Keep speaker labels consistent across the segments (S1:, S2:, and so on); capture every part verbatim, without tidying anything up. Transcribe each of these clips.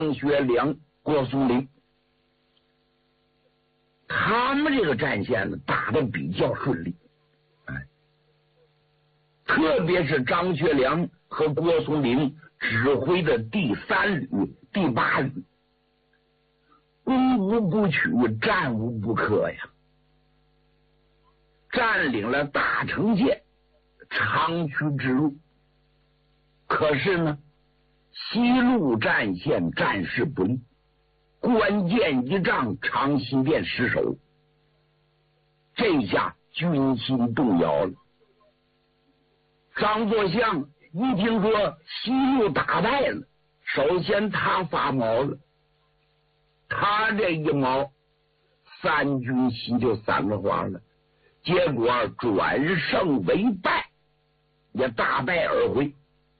S1: 学良、郭松龄，他们这个战线呢打得比较顺利，哎，特别是张学良和郭松龄指挥的第三旅、第八旅，攻无不取，战无不克呀，占领了大城县长驱之路。可是呢，西路战线战事不利，关键一仗长辛店失守，这下军心动摇了。张作相一听说西路打败了，首先他发毛了，他这一毛，三军心就散了花了，结果转胜为败，也大败而回。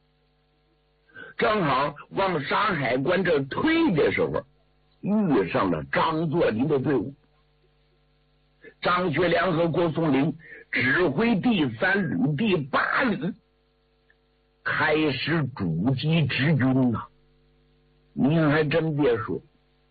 S1: 正好往山海关这退的时候，遇上了张作霖的队伍。张学良和郭松龄指挥第三旅、第八旅开始阻击直军啊！您还真别说，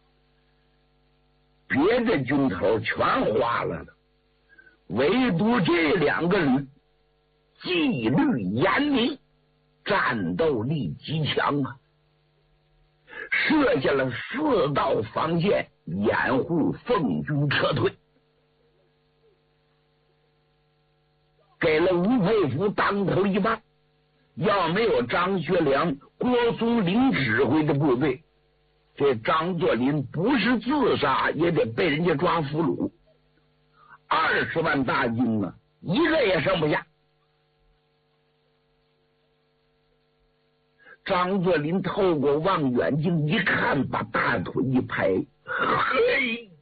S1: 别的军头全花了了，唯独这两个旅纪律严明，战斗力极强啊！设下了四道防线，掩护奉军撤退，给了吴佩孚当头一棒。要没有张学良、郭松龄指挥的部队，这张作霖不是自杀也得被人家抓俘虏，二十万大军啊，一个也剩不下。张作霖透过望远镜一看，把大腿一拍，嘿，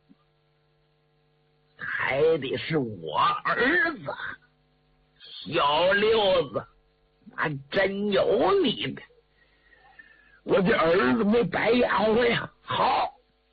S1: 还得是我儿子小六子，还真有你的，我这儿子没白养活呀。好，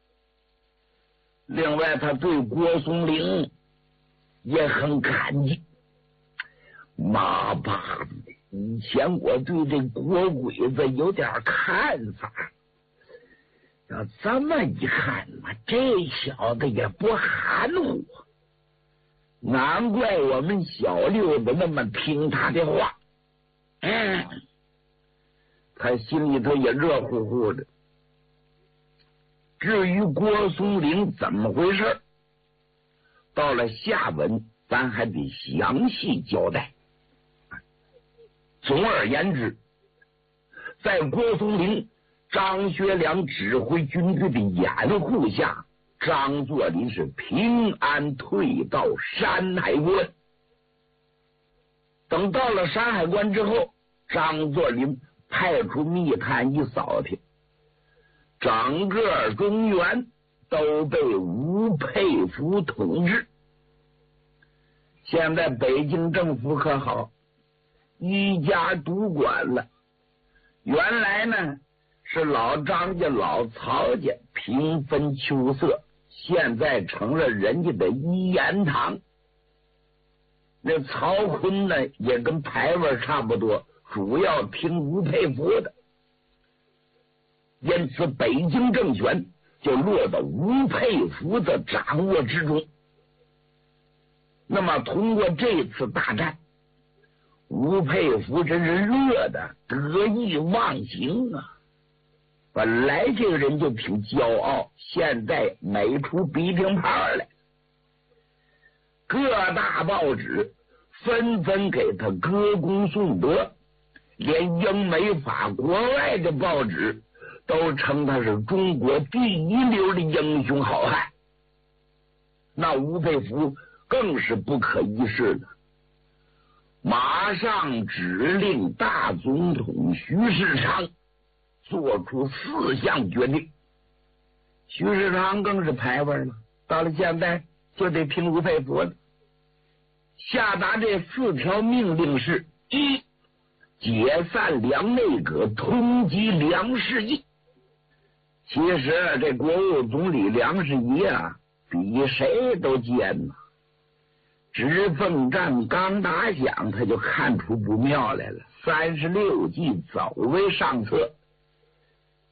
S1: 另外他对郭松龄也很感激，妈爸的，以前我对这郭鬼子有点看法，要这么一看嘛，这小子也不含糊，难怪我们小六子那么听他的话。嗯，他心里头也热乎乎的。至于郭松龄怎么回事，到了下文咱还得详细交代。总而言之，在郭松龄、张学良指挥军队的掩护下，张作霖是平安退到山海关。等到了山海关之后，张作霖派出密探一扫听，整个中原都被吴佩孚统治。现在北京政府可好，一家独管了。原来呢是老张家老曹家平分秋色，现在成了人家的一言堂。那曹锟呢也跟牌位差不多，主要听吴佩孚的，因此北京政权就落到吴佩孚的掌握之中。那么通过这次大战，吴佩孚真是乐得得意忘形啊！本来这个人就挺骄傲，现在美出鼻涕泡来，各大报纸纷纷给他歌功颂德，连英美法国外的报纸都称他是中国第一流的英雄好汉。那吴佩孚更是不可一世的，马上指令大总统徐世昌做出四项决定。徐世昌更是牌位了，到了现在就得听吴佩孚的。下达这四条命令是：一、解散梁内阁，通缉梁士义。其实这国务总理梁士仪啊，比谁都奸呐。直奉战刚打响，他就看出不妙来了，三十六计走为上策。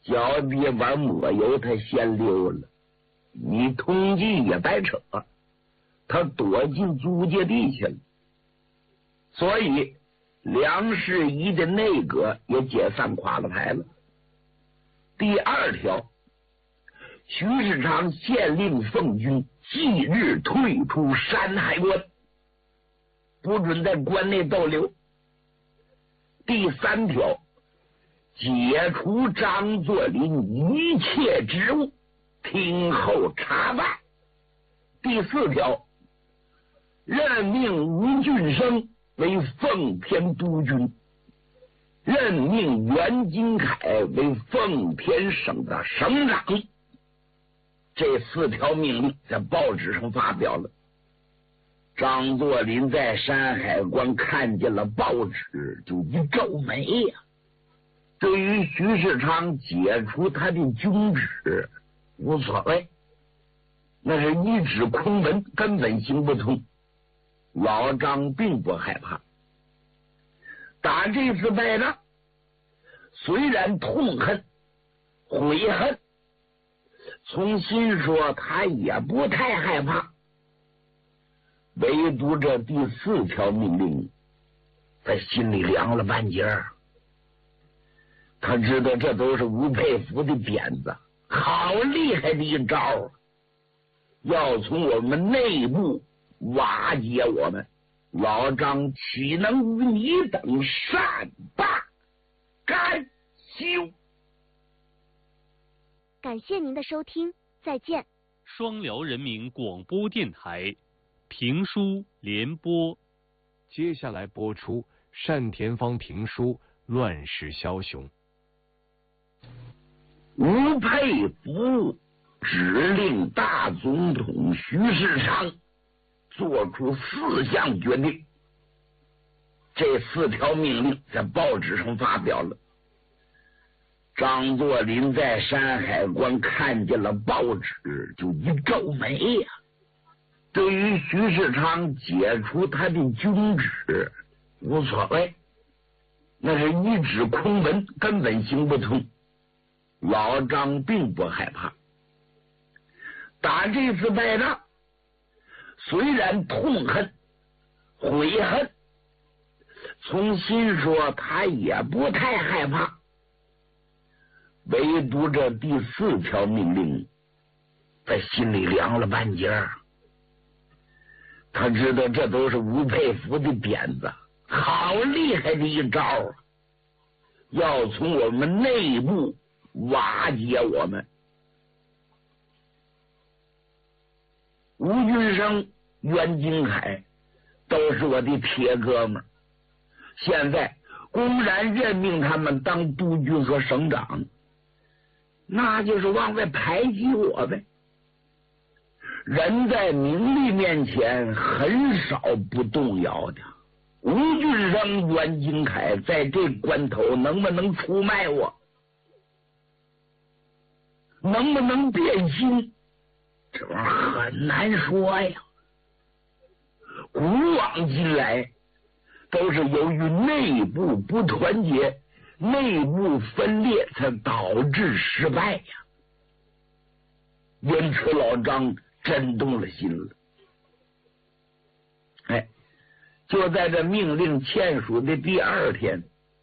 S1: 脚底板抹油，他先溜了。你通缉也白扯，他躲进租界地去了。所以梁士仪的内阁也解散垮了台了。第二条，徐世昌县令奉军即日退出山海关，不准在关内逗留。第三条，解除张作霖一切职务，听候查办。第四条，任命吴俊升为奉天督军，任命袁金凯为奉天省的省长。这四条命令在报纸上发表了。张作霖在山海关看见了报纸，就一皱眉呀、啊。对于徐世昌解除他的军职无所谓，那是一纸空文，根本行不通。老张并不害怕。打这次败仗，虽然痛恨悔恨，从心说他也不太害怕，唯独这第四条命令他心里凉了半截儿。他知道这都是吴佩孚的点子，好厉害的一招，要从我们内部瓦解我们。老张岂能与你等善罢甘休？
S2: 感谢您的收听，再见。
S3: 双辽人民广播电台评书联播，
S4: 接下来播出单田芳评书《乱世枭雄》。
S1: 吴佩孚指令大总统徐世昌做出四项决定，这四条命令在报纸上发表了。张作霖在山海关看见了报纸，就一皱眉呀、啊。对于徐世昌解除他的军职无所谓，那是一纸空文，根本行不通。老张并不害怕。打这次败仗，虽然痛恨悔恨，从心说他也不太害怕，唯独这第四条命令他心里凉了半截儿。他知道这都是吴佩孚的点子，好厉害的一招，要从我们内部瓦解我们。吴俊升、袁金凯都是我的铁哥们，现在公然任命他们当督军和省长，那就是往外排挤我呗。人在名利面前很少不动摇的。吴俊升、袁金凯在这关头能不能出卖我，能不能变心，这玩意儿很难说呀。古往今来都是由于内部不团结、内部分裂才导致失败呀。因此老张震动了心了。哎，就在这命令签署的第二天，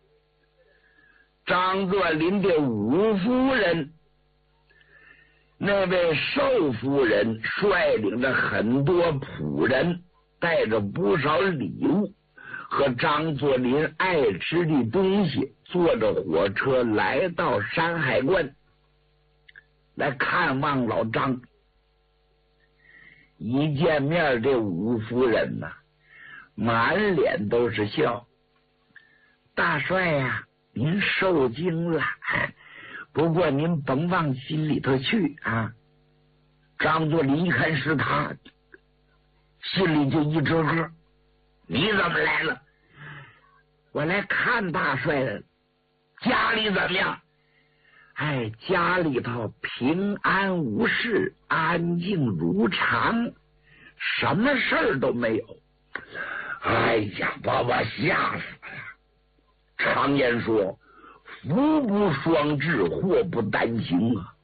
S1: 张作霖的五夫人，那位寿夫人率领着很多仆人，带着不少礼物和张作霖爱吃的东西，坐着火车来到山海关来看望老张。一见面，这吴夫人呐、啊，满脸都是笑。大帅呀、啊，您受惊了，不过您甭往心里头去啊。张作霖一看是他，心里就一吱咯。你怎么来了？我来看大帅的，家里怎么样？哎，家里头平安无事，安静如常，什么事儿都没有。哎呀，把我吓死了！常言说， 福不双至，祸不单行啊！